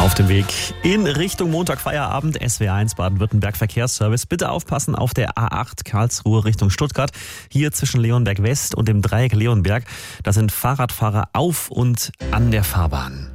Auf dem Weg in Richtung Montagfeierabend, SW1 Baden-Württemberg Verkehrsservice. Bitte aufpassen auf der A8 Karlsruhe Richtung Stuttgart. Hier zwischen Leonberg West und dem Dreieck Leonberg. Da sind Fahrradfahrer auf und an der Fahrbahn.